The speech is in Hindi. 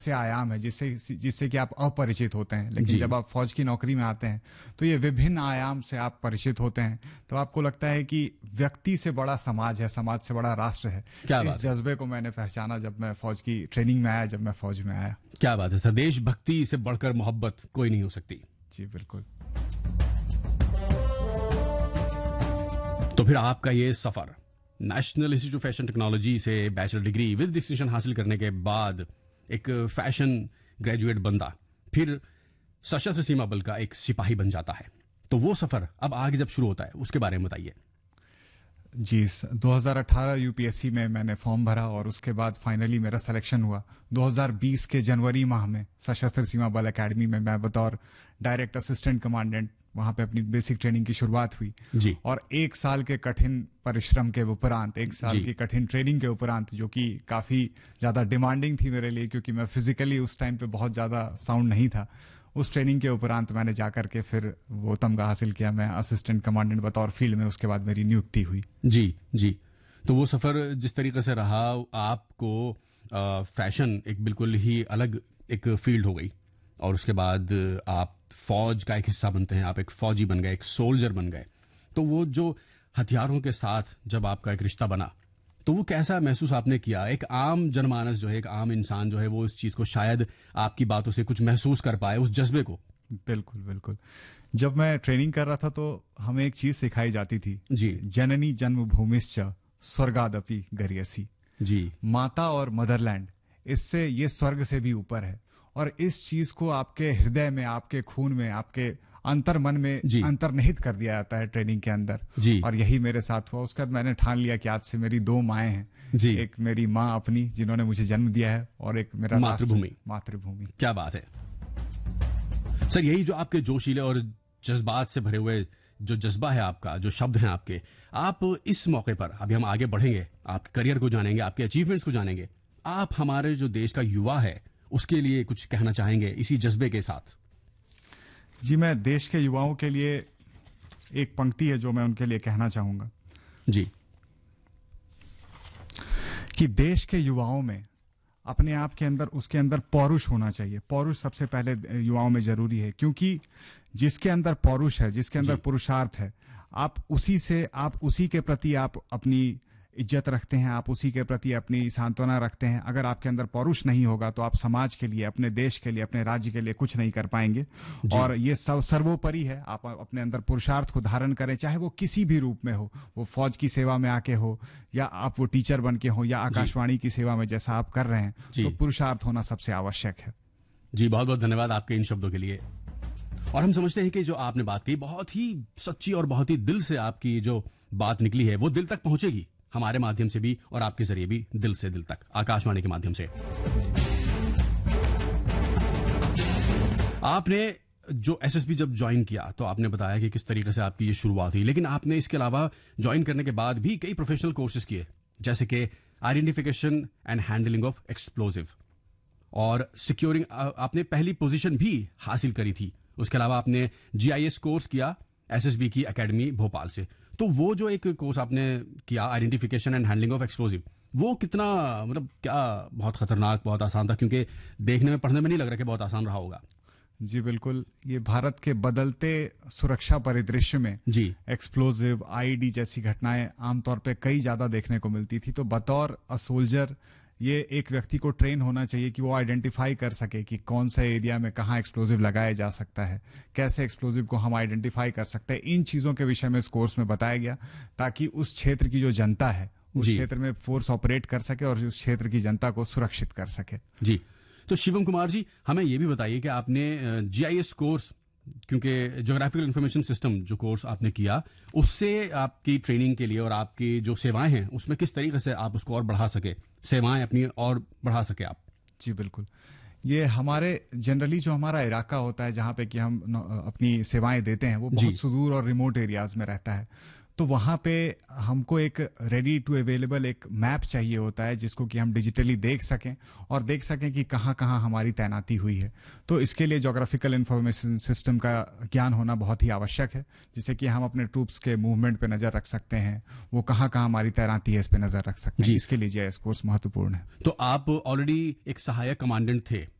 से आयाम है जिससे जिससे कि आप अपरिचित होते हैं, लेकिन जब आप फौज की नौकरी में आते हैं तो ये विभिन्न आयाम से आप परिचित होते हैं। तो आपको लगता है कि व्यक्ति से बड़ा समाज है, समाज से बड़ा राष्ट्र है। इस जज्बे को मैंने पहचाना जब मैं फौज की ट्रेनिंग में आया, जब मैं फौज में आया। क्या बात है सर, देशभक्ति से बढ़कर मोहब्बत कोई नहीं हो सकती। जी बिल्कुल। तो फिर आपका ये सफर national institute of fashion technology से बैचलर डिग्री विद डिस्टिंक्शन हासिल करने के बाद एक फैशन ग्रेजुएट बंदा फिर सशस्त्र सीमा बल का एक सिपाही बन जाता है, तो वो सफर अब आगे जब शुरू होता है उसके बारे में बताइए। जी, 2018 यूपीएससी में मैंने फॉर्म भरा और उसके बाद फाइनली मेरा सिलेक्शन हुआ। 2020 के जनवरी माह में सशस्त्र सीमा बल एकेडमी में मैं बतौर डायरेक्ट असिस्टेंट कमांडेंट वहां पे अपनी बेसिक ट्रेनिंग की शुरुआत हुई जी। और एक साल के कठिन परिश्रम के उपरांत, एक साल की कठिन ट्रेनिंग के उपरांत, जो कि काफी ज्यादा डिमांडिंग थी मेरे लिए क्योंकि मैं फिजिकली उस टाइम पे बहुत ज्यादा साउंड नहीं था, उस ट्रेनिंग के उपरांत मैंने जाकर के फिर वो तमगा हासिल किया। मैं असिस्टेंट कमांडेंट बतौर फील्ड में, उसके बाद मेरी नियुक्ति हुई। जी जी। तो वो सफर जिस तरीके से रहा, आपको फैशन एक बिल्कुल ही अलग एक फील्ड हो गई और उसके बाद आप फौज का एक हिस्सा बनते हैं, आप एक फौजी बन गए, एक सोल्जर बन गए। तो वो जो हथियारों के साथ जब आपका एक रिश्ता बना, तो वो कैसा महसूस आपने किया? एक आम जनमानस जो है, एक आम इंसान जो है, वो इस चीज को शायद आपकी बातों से कुछ महसूस कर पाए, उस जज्बे को। बिल्कुल बिल्कुल। जब मैं ट्रेनिंग कर रहा था तो हमें एक चीज सिखाई जाती थी जी, जननी जन्मभूमिश्च स्वर्गादपि गरीयसी। जी, माता और मदरलैंड, इससे ये स्वर्ग से भी ऊपर है और इस चीज को आपके हृदय में, आपके खून में, आपके अंतर मन में अंतर्निहित कर दिया जाता है ट्रेनिंग के अंदर जी। और यही मेरे साथ हुआ। उसके बाद मैंने ठान लिया कि आज से मेरी दो माएं हैं जी। एक मेरी माँ अपनी जिन्होंने मुझे जन्म दिया है और एक मेरा मातृभूमि। क्या बात है सर, यही जो आपके जोशीले और जज्बात से भरे हुए जो जज्बा है आपका, जो शब्द हैं आपके, आप इस मौके पर, अभी हम आगे बढ़ेंगे, आपके करियर को जानेंगे, आपके अचीवमेंट्स को जानेंगे, आप हमारे जो देश का युवा है उसके लिए कुछ कहना चाहेंगे इसी जज्बे के साथ? जी, मैं देश के युवाओं के लिए एक पंक्ति है जो मैं उनके लिए कहना चाहूंगा जी, कि देश के युवाओं में अपने आप के अंदर, उसके अंदर पौरुष होना चाहिए। पौरुष सबसे पहले युवाओं में जरूरी है क्योंकि जिसके अंदर पौरुष है, जिसके अंदर पुरुषार्थ है, आप उसी के प्रति आप अपनी इज्जत रखते हैं, आप उसी के प्रति अपनी सांत्वना रखते हैं। अगर आपके अंदर पौरुष नहीं होगा तो आप समाज के लिए, अपने देश के लिए, अपने राज्य के लिए कुछ नहीं कर पाएंगे। और ये सर्वोपरि है, आप अपने अंदर पुरुषार्थ को धारण करें, चाहे वो किसी भी रूप में हो, वो फौज की सेवा में आके हो या आप वो टीचर बन के हो या आकाशवाणी की सेवा में जैसा आप कर रहे हैं, तो पुरुषार्थ होना सबसे आवश्यक है। जी, बहुत बहुत धन्यवाद आपके इन शब्दों के लिए। और हम समझते हैं कि जो आपने बात कही बहुत ही सच्ची और बहुत ही दिल से आपकी जो बात निकली है वो दिल तक पहुंचेगी, हमारे माध्यम से भी और आपके जरिए भी, दिल से दिल तक, आकाशवाणी के माध्यम से। आपने जो एसएसबी जब ज्वाइन किया तो आपने बताया कि किस तरीके से आपकी ये शुरुआत हुई, लेकिन आपने इसके अलावा ज्वाइन करने के बाद भी कई प्रोफेशनल कोर्सेज किए, जैसे कि identification and handling of explosive और सिक्योरिंग, आपने पहली पोजीशन भी हासिल करी थी। उसके अलावा आपने जीआईएस कोर्स किया एसएसबी की एकेडमी भोपाल से। तो वो जो एक कोर्स आपने किया, identification and handling of explosive, वो कितना, मतलब क्या बहुत खतरनाक, बहुत आसान था? क्योंकि देखने में, पढ़ने में नहीं लग रहा कि बहुत आसान रहा होगा। जी बिल्कुल। ये भारत के बदलते सुरक्षा परिदृश्य में जी एक्सप्लोजिव, आईईडी जैसी घटनाएं आमतौर पे कई ज्यादा देखने को मिलती थी। तो बतौर अ सोल्जर ये एक व्यक्ति को ट्रेन होना चाहिए कि वो आइडेंटिफाई कर सके कि कौन सा एरिया में कहाँ एक्सप्लोजिव लगाया जा सकता है, कैसे एक्सप्लोजिव को हम आइडेंटिफाई कर सकते हैं। इन चीजों के विषय में इस कोर्स में बताया गया ताकि उस क्षेत्र की जो जनता है उस क्षेत्र में फोर्स ऑपरेट कर सके और उस क्षेत्र की जनता को सुरक्षित कर सके। जी, तो शिवम कुमार जी, हमें ये भी बताइए कि आपने जीआईएस कोर्स, क्योंकि ज्योग्राफिकल इंफॉर्मेशन सिस्टम जो कोर्स आपने किया, उससे आपकी ट्रेनिंग के लिए और आपकी जो सेवाएं हैं उसमें किस तरीके से आप उसको और बढ़ा सके, सेवाएं अपनी और बढ़ा सके आप? जी बिल्कुल। ये हमारे जनरली जो हमारा इलाका होता है जहाँ पे कि हम अपनी सेवाएं देते हैं वो बहुत सुदूर और रिमोट एरियाज में रहता है। तो वहाँ पे हमको एक रेडी टू अवेलेबल एक मैप चाहिए होता है, जिसको कि हम डिजिटली देख सकें और देख सकें कि कहाँ कहाँ हमारी तैनाती हुई है। तो इसके लिए ज्योग्राफिकल इंफॉर्मेशन सिस्टम का ज्ञान होना बहुत ही आवश्यक है, जिससे कि हम अपने ट्रूप्स के मूवमेंट पे नज़र रख सकते हैं, वो कहाँ कहाँ हमारी तैनाती है इस पे नज़र रख सकते हैं। इसके लिए जीआईएस कोर्स महत्वपूर्ण है। तो आप ऑलरेडी एक सहायक कमांडेंट थे